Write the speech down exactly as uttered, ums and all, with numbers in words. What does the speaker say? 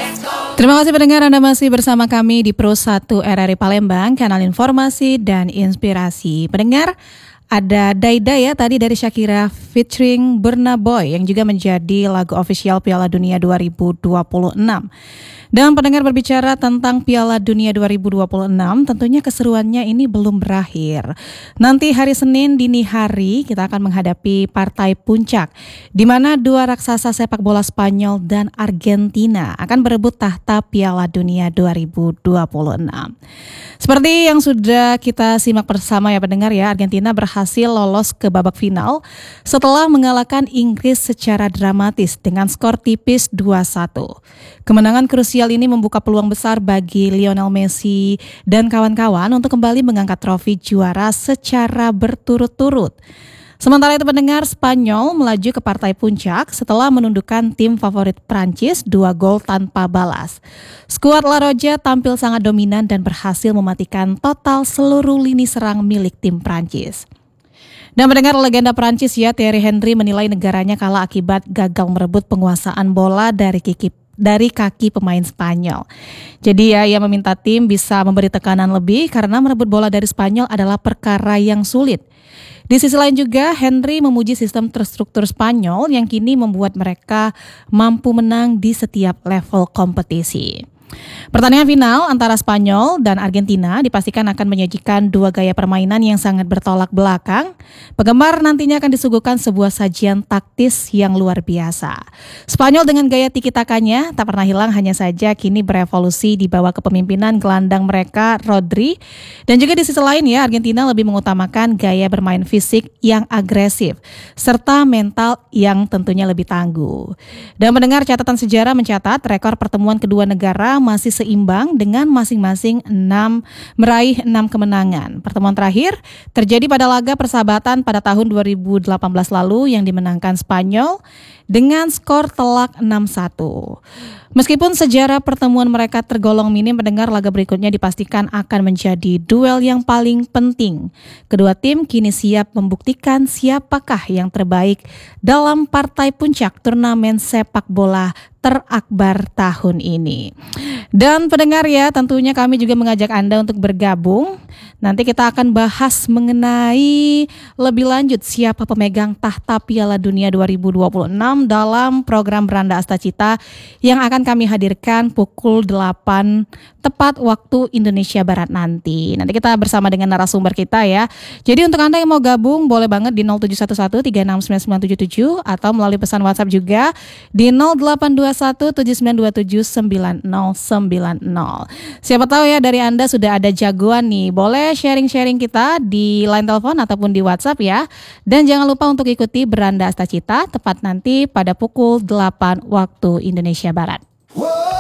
Terima kasih pendengar, Anda masih bersama kami di Pro satu R R I Palembang, kanal informasi dan inspirasi. Pendengar, ada Daida ya tadi dari Shakira featuring Burna Boy yang juga menjadi lagu official Piala Dunia dua ribu dua puluh enam. Dan pendengar, berbicara tentang Piala Dunia dua ribu dua puluh enam, tentunya keseruannya ini belum berakhir. Nanti hari Senin dini hari kita akan menghadapi partai puncak, di mana dua raksasa sepak bola Spanyol dan Argentina akan berebut tahta Piala Dunia dua ribu dua puluh enam. Seperti yang sudah kita simak bersama ya pendengar ya, Argentina berhasil lolos ke babak final setelah mengalahkan Inggris secara dramatis dengan skor tipis dua satu. Kemenangan krusial ini membuka peluang besar bagi Lionel Messi dan kawan-kawan untuk kembali mengangkat trofi juara secara berturut-turut. Sementara itu pendengar, Spanyol melaju ke partai puncak setelah menundukkan tim favorit Prancis dua gol tanpa balas. Skuad La Roja tampil sangat dominan dan berhasil mematikan total seluruh lini serang milik tim Prancis. Dan mendengar, legenda Prancis ya Thierry Henry menilai negaranya kalah akibat gagal merebut penguasaan bola dari kaki dari kaki pemain Spanyol. Jadi ya, ia meminta tim bisa memberi tekanan lebih karena merebut bola dari Spanyol adalah perkara yang sulit. Di sisi lain juga, Henry memuji sistem terstruktur Spanyol yang kini membuat mereka mampu menang di setiap level kompetisi. Pertandingan final antara Spanyol dan Argentina dipastikan akan menyajikan dua gaya permainan yang sangat bertolak belakang. Penggemar nantinya akan disuguhkan sebuah sajian taktis yang luar biasa. Spanyol dengan gaya tiki-takanya tak pernah hilang, hanya saja kini berevolusi di bawah kepemimpinan gelandang mereka Rodri. Dan juga di sisi lain ya, Argentina lebih mengutamakan gaya bermain fisik yang agresif serta mental yang tentunya lebih tangguh. Dan mendengar, catatan sejarah mencatat rekor pertemuan kedua negara masih seimbang dengan masing-masing enam meraih enam kemenangan. Pertemuan terakhir terjadi pada laga persahabatan pada tahun dua ribu delapan belas lalu yang dimenangkan Spanyol dengan skor telak enam satu. Meskipun sejarah pertemuan mereka tergolong minim, pendengar, laga berikutnya dipastikan akan menjadi duel yang paling penting. Kedua tim kini siap membuktikan siapakah yang terbaik dalam partai puncak turnamen sepak bola terakbar tahun ini. Dan pendengar ya, tentunya kami juga mengajak Anda untuk bergabung. Nanti kita akan bahas mengenai lebih lanjut siapa pemegang tahta Piala Dunia dua ribu dua puluh enam dalam program Beranda Astacita yang akan kami hadirkan pukul delapan tepat waktu Indonesia Barat nanti. Nanti kita bersama dengan narasumber kita ya. Jadi untuk Anda yang mau gabung boleh banget di nol tujuh satu satu tiga enam sembilan sembilan tujuh tujuh atau melalui pesan WhatsApp juga di nol delapan dua satu tujuh sembilan dua tujuh sembilan nol sembilan nol. Siapa tahu ya dari Anda sudah ada jagoan nih. Boleh sharing-sharing kita di line telepon ataupun di WhatsApp ya. Dan jangan lupa untuk ikuti Beranda Astacita tepat nanti pada pukul delapan waktu Indonesia Barat.